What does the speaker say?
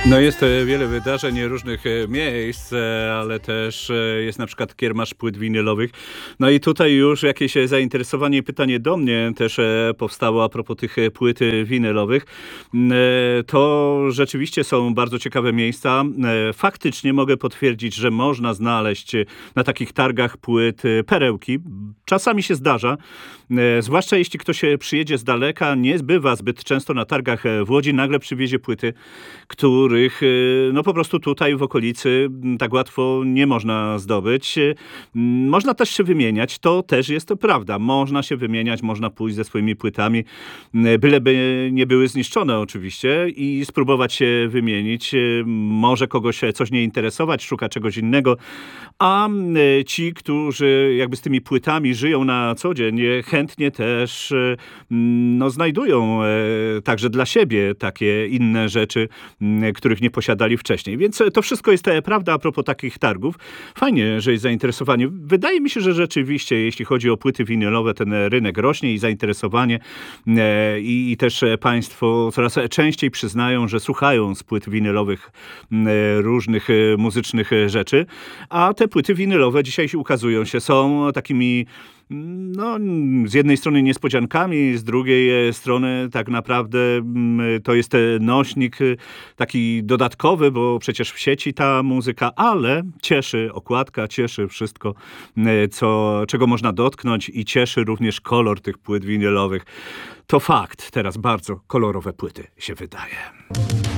No jest wiele wydarzeń, różnych miejsc, ale też jest na przykład kiermasz płyt winylowych. No i tutaj już jakieś zainteresowanie i pytanie do mnie też powstało a propos tych płyt winylowych. To rzeczywiście są bardzo ciekawe miejsca. Faktycznie mogę potwierdzić, że można znaleźć na takich targach płyt perełki. Czasami się zdarza, zwłaszcza jeśli ktoś przyjedzie z daleka, nie bywa zbyt często na targach w Łodzi, nagle przywiezie płyty, których no po prostu tutaj w okolicy tak łatwo nie można zdobyć. Można też się wymieniać, to też jest to prawda. Można się wymieniać, można pójść ze swoimi płytami, byleby nie były zniszczone oczywiście i spróbować się wymienić. Może kogoś coś nie interesować, szuka czegoś innego, a ci, którzy jakby z tymi płytami żyją na co dzień, chętnie też no, znajdują także dla siebie takie inne rzeczy, których nie posiadali wcześniej. Więc to wszystko jest prawda a propos takich targów. Fajnie, że jest zainteresowanie. Wydaje mi się, że rzeczywiście, jeśli chodzi o płyty winylowe, ten rynek rośnie i zainteresowanie i też państwo coraz częściej przyznają, że słuchają z płyt winylowych różnych muzycznych rzeczy, a te płyty winylowe dzisiaj się ukazują się, są takimi no, z jednej strony niespodziankami, z drugiej strony tak naprawdę to jest nośnik taki dodatkowy, bo przecież w sieci ta muzyka, ale cieszy okładka, cieszy wszystko, czego można dotknąć i cieszy również kolor tych płyt winylowych. To fakt, teraz bardzo kolorowe płyty się wydaje.